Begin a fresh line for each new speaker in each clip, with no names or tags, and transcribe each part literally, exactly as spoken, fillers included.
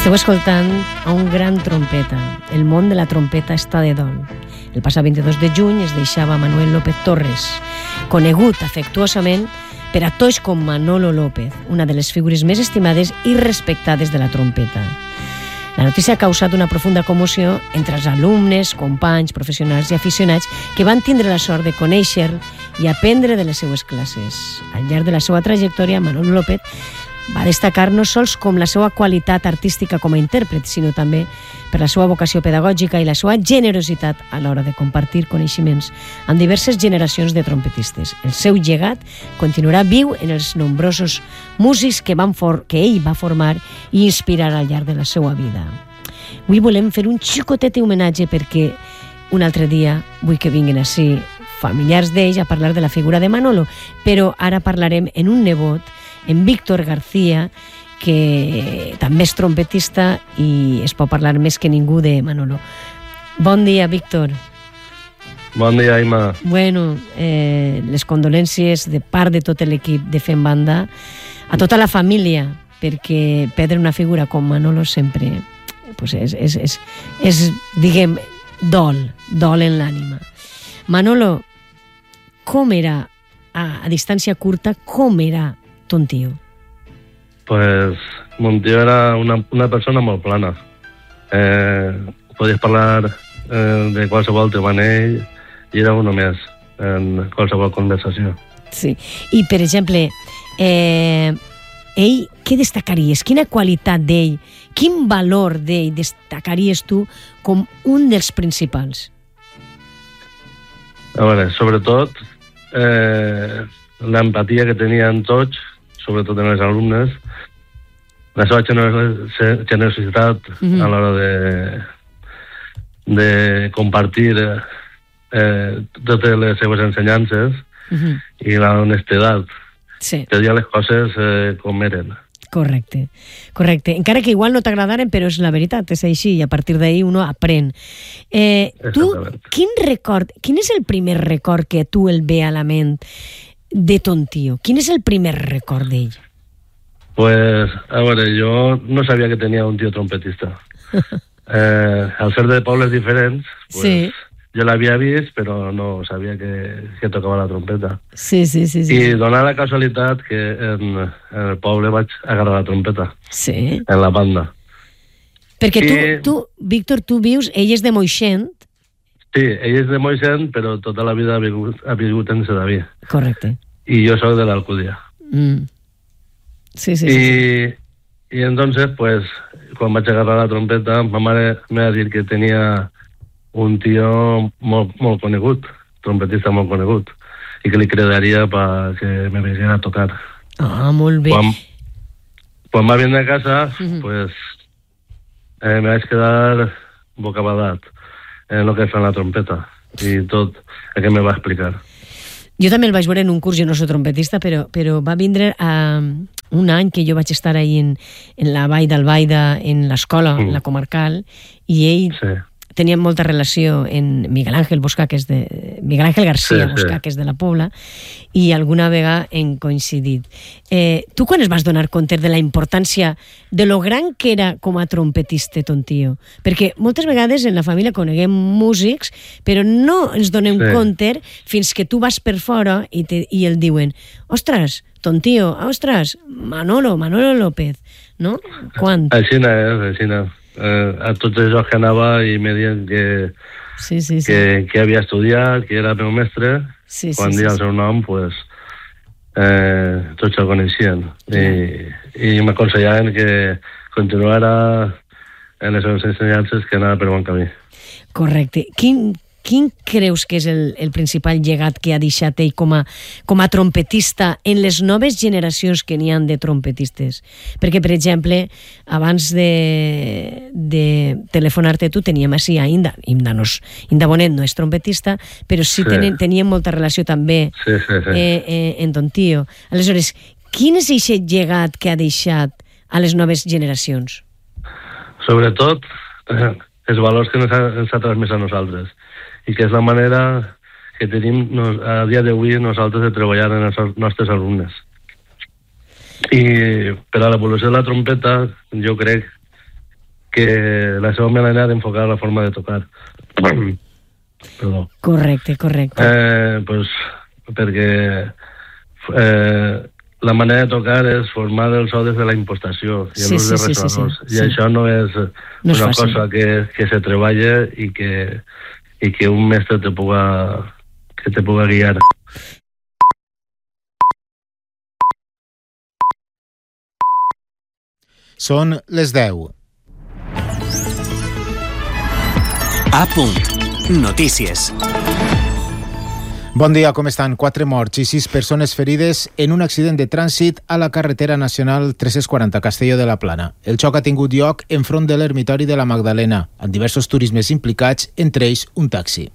Esteu escoltant a un gran trompeta. El món de la trompeta està de dol. El passat vint-i-dos de juny es deixava Manuel López Torres, conegut afectuosament per a tots com Manolo López, una de les figures més estimades i respectades de la trompeta. La notícia ha causat una profunda commoció entre els alumnes, companys, professionals i aficionats que van tindre la sort de conèixer i aprendre de les seues classes. Al llarg de la seva trajectòria, Manolo López va destacar no sols com la seva qualitat artística com a intèrpret, sinó també per la seva vocació pedagògica i la seva generositat a l'hora de compartir coneixements amb diverses generacions de trompetistes. El seu llegat continuarà viu en els nombrosos músics que, van for que ell va formar i inspirar al llarg de la seva vida. Avui volem fer un xicotet homenatge perquè un altre dia vull que vinguin així familiars d'ell a parlar de la figura de Manolo, però ara parlarem en un nebot, en Víctor García, que també és trompetista i es pot parlar més que ningú de Manolo. Bon dia, Víctor.
Bon dia, Ima.
Bueno, eh, les condolències de part de tot l'equip de Fem Banda a tota la família, perquè perdre una figura com Manolo sempre pues és, és, és, és, diguem, dol, dol en l'ànima. Manolo, com era, a, a distància curta, com era ton tío?
Pues mon tío era una, una persona molt plana. Eh, podies parlar eh, de qualsevol tema amb ell i era uno més en qualsevol conversació.
Sí. I, per exemple, eh, ell, què destacaries? Quina qualitat d'ell, quin valor d'ell destacaries tu com un dels principals?
A veure, sobretot eh, l'empatia que tenien tots, sobretot en els alumnes, la seva generositat mm-hmm. a l'hora de, de compartir eh, totes les seves ensenyances mm-hmm. i la honestedat,
sí.
que dir les coses eh, com eren.
Correcte, correcte. Encara que igual no t'agradaren, però és la veritat, és així, i a partir d'ahir uno aprèn. Eh, tu, quin record, quin és el primer record que tu el ve a la ment de ton tío? Quin és el primer record d'ell?
Pues, a veure, jo no sabia que tenia un tío trompetista. eh, al ser de pobles diferents, pues, sí. jo l'havia vist, però no sabia que, que tocava la trompeta.
Sí, sí, sí. sí.
I dona la casualitat que en, en el poble vaig agarrar la trompeta.
Sí.
En la banda.
Perquè
I...
tu, tu, Víctor, tu vius, ell és de Moixent.
Sí, ell és de Moixent, però tota la vida ha viscut, ha viscut en Sedaví.
Correcte.
I jo soc de l'Alcúdia.
Mm. Sí, sí,
I,
sí.
I entonces, pues, quan vaig agarrar la trompeta, ma mare m'ha dit que tenia un tio molt, molt conegut, trompetista molt conegut, i que li cridaria perquè me veiera a tocar.
Ah, molt bé.
Quan, quan va venir a casa, mm-hmm. pues, eh, me vaig quedar bocabadat en el que fa la trompeta i tot el que me va explicar.
Jo també el vaig veure en un curs, jo no soc trompetista, però, però va vindre a un any que jo vaig estar ahí en, en la Vall d'Albaida, en l'escola, mm. la comarcal, i ell sí. tenia molta relació en Miguel Ángel Boscà, que és de... Miguel Ángel García sí, Boscà, sí. que és de la Pobla, i alguna vegada hem coincidit. Eh, tu quan es vas donar compte de la importància de lo gran que era com a trompetista ton tio? Perquè moltes vegades en la família coneguem músics, però no ens donem sí. compte fins que tu vas per fora i, te, i el diuen, ostres, ton tio, ostres, Manolo, Manolo López, no? Quan?
Així no és, així no. Eh, a tots els jocs que anava i me diuen que,
sí, sí, sí.
que, que havia estudiat, que era meu mestre, sí, quan sí, dia sí, el seu sí. nom, pues, eh, tots el coneixien. Sí. I, i m'aconsellaven que continuara en les seves ensenyances, que anava per bon camí.
Correcte. Quin, quin creus que és el, el principal llegat que ha deixat ell com a, com a trompetista en les noves generacions que n'hi ha de trompetistes? Perquè, per exemple, abans de, de telefonar-te tu teníem així a Inda. Inda, no és, Inda Bonet no és trompetista, però sí, sí. Ten, teníem molta relació també
sí, sí, sí.
Eh, eh, en ton tio. Aleshores, quin és aquest llegat que ha deixat a les noves generacions?
Sobretot, eh, els valors que ens ha, ens ha transmès a nosaltres. I que és la manera que tenim nos, a dia d'avui nosaltres de treballar en els nostres alumnes. I per a l'evolució de la trompeta jo crec que la seva manera d'enfocar la forma de tocar. Perdó.
Correcte, correcte.
Eh, pues, perquè eh, la manera de tocar és formar el so des de la impostació i
Sí,
l'ús
sí,
de
sí, sí,
ressonadors.
sí,
I
sí.
això no és
No és
una
fàcil.
cosa que, que se treballa i que, i que un mestre te puga, que te puga guiar.
Són les deu.
A punt. Notícies.
Bon dia, com estan? Quatre morts i sis persones ferides en un accident de trànsit a la carretera nacional tres-cents quaranta Castelló de la Plana. El xoc ha tingut lloc enfront de l'ermitori de la Magdalena, amb diversos turismes implicats, entre ells un taxi.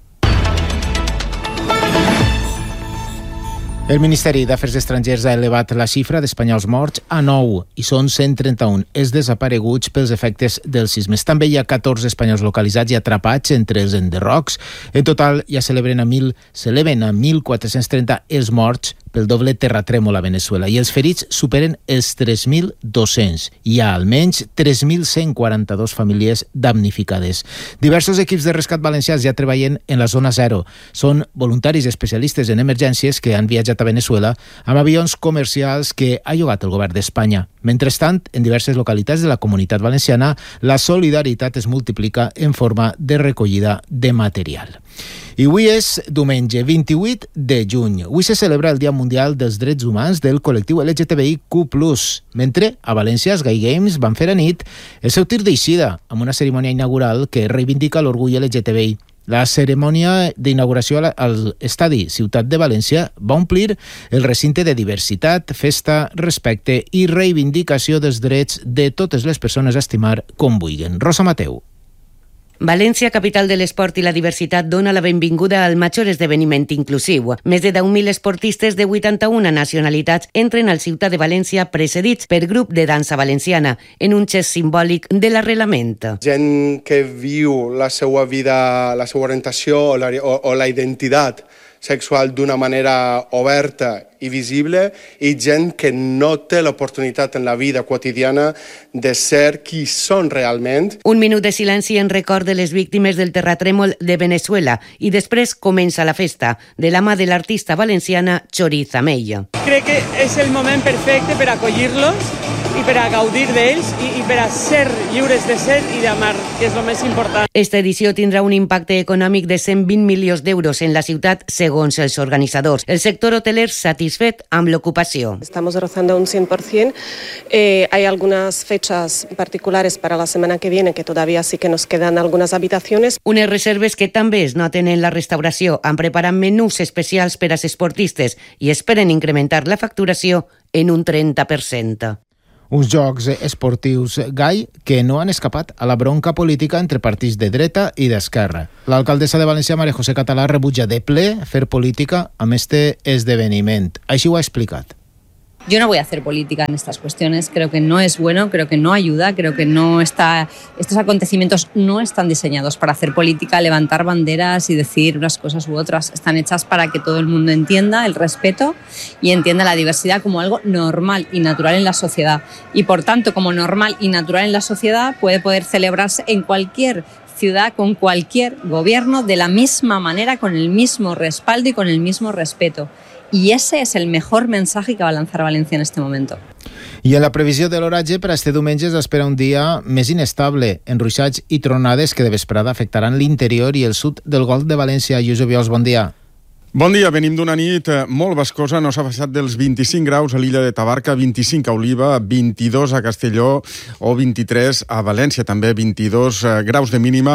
El Ministeri d'Afers Estrangers ha elevat la xifra d'espanyols morts a nou i són cent trenta-un els desapareguts pels efectes dels sismes. També hi ha catorze espanyols localitzats i atrapats entre els enderrocs. En total ja celebren a mil, celebren a mil quatre-cents trenta els morts pel doble terratrèmol a Venezuela i els ferits superen els tres mil dos-cents. Hi ha almenys tres mil cent quaranta-dos famílies damnificades. Diversos equips de rescat valencians ja treballen en la zona zero. Són voluntaris especialistes en emergències que han viatjat a Venezuela amb avions comercials que ha llogat el govern d'Espanya. Mentrestant, en diverses localitats de la Comunitat Valenciana, la solidaritat es multiplica en forma de recollida de material. I avui és diumenge, vint-i-vuit de juny. Avui se celebra el Dia Mundial dels Drets Humans del col·lectiu L G T B I Q plus, mentre a València els Gay Games van fer a nit el seu tir d'eixida amb una cerimònia inaugural que reivindica l'orgull L G T B I. La cerimònia d'inauguració al estadi Ciutat de València va omplir el recinte de diversitat, festa, respecte i reivindicació dels drets de totes les persones a estimar com vulguin. Rosa Mateu.
València, capital de l'esport i la diversitat, dona la benvinguda al major esdeveniment inclusiu. Més de deu mil esportistes de vuitanta-una nacionalitats entren al Ciutat de València precedits per grup de dansa valenciana en un gest simbòlic de l'arrelament.
Gent que viu la seva vida, la seva orientació o la, o, o la identitat sexual d'una manera oberta i visible i gent que no té l'oportunitat en la vida quotidiana de ser qui són realment.
Un minut de silenci en record de les víctimes del terratrèmol de Venezuela i després comença la festa de la mà de l'artista valenciana Choriza Mella.
Crec que és el moment perfecte per acollir-los i per a gaudir d'ells i, i per a ser lliures de ser i d'amar, que és el més important.
Esta edició tindrà un impacte econòmic de cent vint milions d'euros en la ciutat, segons els organitzadors. El sector hoteler satisfet amb l'ocupació.
Estamos rozando un cien por ciento. Eh, hay algunas fechas particulares para la semana que viene que todavía sí que nos quedan algunas habitaciones.
Unes reserves que també es noten en la restauració. Han preparat menús especials per als esportistes i esperen incrementar la facturació en un trenta per cent.
Uns jocs esportius gai que no han escapat a la bronca política entre partits de dreta i d'esquerra. L'alcaldessa de València, María José Català, rebutja de ple fer política amb este esdeveniment. Així ho ha explicat.
Yo no voy a hacer política en estas cuestiones, creo que no es bueno, creo que no ayuda, creo que no está, estos acontecimientos no están diseñados para hacer política, levantar banderas y decir unas cosas u otras, están hechas para que todo el mundo entienda el respeto y entienda la diversidad como algo normal y natural en la sociedad y por tanto como normal y natural en la sociedad puede poder celebrarse en cualquier ciudad con cualquier gobierno de la misma manera, con el mismo respaldo y con el mismo respeto. Y ese es el mejor mensaje que va a lanzar Valencia en este momento.
I en la previsió de l'oratge per a este diumenge s'espera un dia més inestable, en ruixats i tronades que de vesprada afectaran l'interior i el sud del Golf de València. Josep Viols, bon dia.
Bon dia, venim d'una nit molt bascosa, no s'ha passat dels vint-i-cinc graus a l'illa de Tabarca, vint-i-cinc a Oliva, vint-i-dos a Castelló o vint-i-tres a València, també vint-i-dos graus de mínima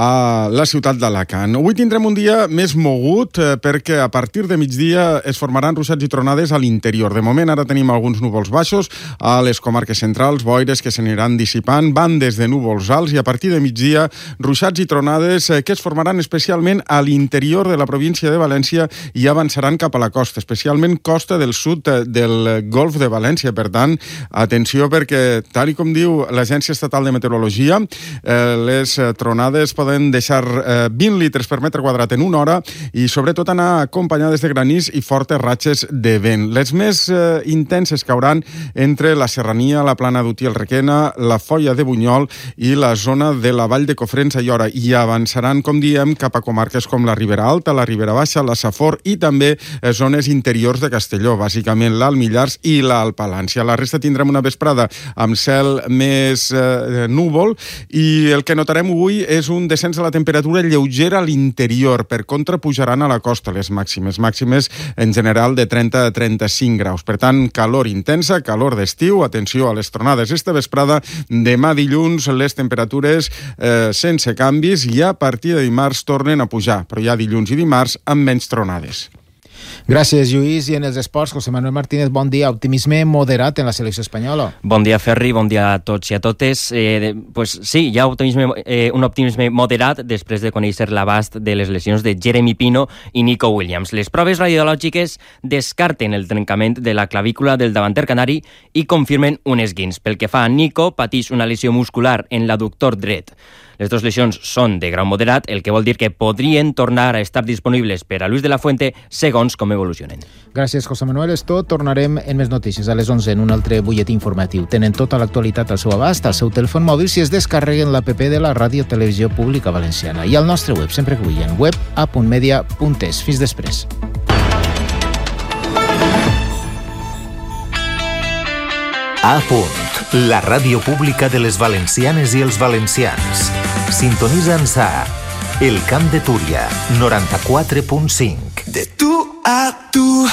a la ciutat d'Alacant. Avui tindrem un dia més mogut perquè a partir de migdia es formaran ruixats i tronades a l'interior. De moment ara tenim alguns núvols baixos a les comarques centrals, boires que s'aniran dissipant, bandes de núvols alts i a partir de migdia ruixats i tronades que es formaran especialment a l'interior de la província de València València i avançaran cap a la costa, especialment costa del sud del Golf de València. Per tant, atenció perquè, tal i com diu l'Agència Estatal de Meteorologia, eh, les tronades poden deixar eh, vint litres per metre quadrat en una hora i sobretot anar acompanyades de granís i fortes ratxes de vent. Les més eh, intenses cauran entre la Serrania, la Plana d'Utiel Requena, la Foia de Bunyol i la zona de la Vall de Cofrents a Aiora i avançaran, com diem, cap a comarques com la Ribera Alta, la Ribera Baixa, la Safor i també eh, zones interiors de Castelló, bàsicament l'Alt Millars i l'Alt Palància. La resta tindrem una vesprada amb cel més eh, núvol i el que notarem avui és un descens de la temperatura lleugera a l'interior. Per contra, pujaran a la costa les màximes, màximes en general de trenta a trenta-cinc graus. Per tant, calor intensa, calor d'estiu, atenció a les tronades esta vesprada. Demà dilluns les temperatures eh, sense canvis i a partir de dimarts tornen a pujar, però ja dilluns i dimarts amb menys tronades.
Gràcies, Lluís. I en els esports, José Manuel Martínez, bon dia. Optimisme moderat en la selecció espanyola.
Bon dia, Ferri, bon dia a tots i a totes. Eh, pues sí, hi ha optimisme, eh, un optimisme moderat després de conèixer l'abast de les lesions de Jeremy Pino i Nico Williams. Les proves radiològiques descarten el trencament de la clavícula del davanter canari i confirmen un esguins. Pel que fa a Nico, pateix una lesió muscular en l'adductor dret. Les dues lesions són de grau moderat, el que vol dir que podrien tornar a estar disponibles per a Luis de la Fuente segons com evolucionen.
Gràcies, José Manuel. És tot. Tornarem en més notícies a les onze en un altre butlletí informatiu. Tenen tota l'actualitat al seu abast, al seu telèfon mòbil, si es descarreguen l'app de la Ràdio Televisió Pública Valenciana i al nostre web, sempre que vulguin, web a punt media punt es. Fins després.
A punt, la ràdio pública de les valencianes i els valencians. Sintonitza'ns a El Camp de Túria, noranta-quatre punt cinc.
De tu a tu.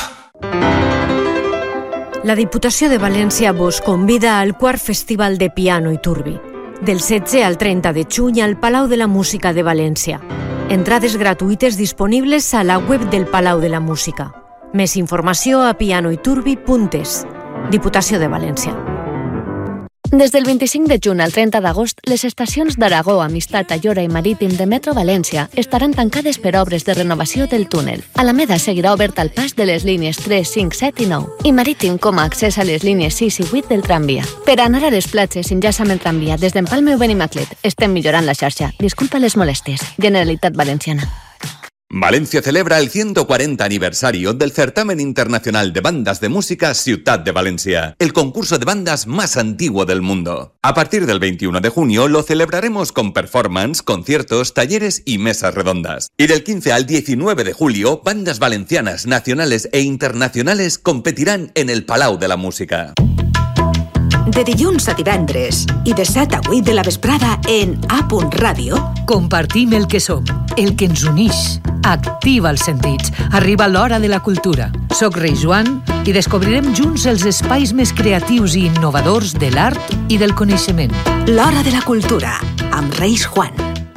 La Diputació de València vos convida al quart Festival de Piano i Turbi, del setze al trenta de juny al Palau de la Música de València. Entrades gratuïtes disponibles a la web del Palau de la Música. Més informació a pianoiturbi punt es. Diputació de València.
Des del vint-i-cinc de juny al trenta d'agost, les estacions d'Aragó, Amistat, Aiora i Marítim de Metro València estaran tancades per obres de renovació del túnel. Alameda seguirà obert al pas de les línies tres, cinc, set i nou i Marítim com a accés a les línies sis i vuit del tramvia. Per anar a les platges, enllaça amb el tramvia des d'Empalme o Benimaclet. Estem millorant la xarxa. Disculpa les molèsties. Generalitat Valenciana.
Valencia celebra el ciento cuarenta aniversario del Certamen Internacional de Bandas de Música Ciutat de Valencia, el concurso de bandas más antiguo del mundo. A partir del veintiuno de junio lo celebraremos con performance, conciertos, talleres y mesas redondas. Y del quince al diecinueve de julio, bandas valencianas, nacionales e internacionales competirán en el Palau de la Música.
De dilluns a divendres i de set a vuit de la vesprada en A. Ràdio compartim el que som, el que ens unix. Activa els sentits. Arriba l'hora de la cultura. Soc Rei Joan i descobrirem junts els espais més creatius i innovadors de l'art i del coneixement. L'hora de la cultura, amb Reis Juan.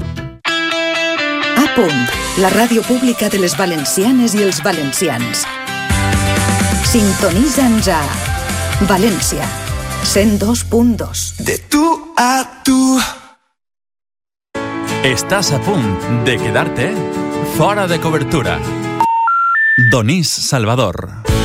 A. La ràdio pública de les valencianes i els valencians. Sintonitza'ns a València. cent dos punt dos.
De tu a tu.
Estàs a punt de quedar-te fora de cobertura. Donís Salvador.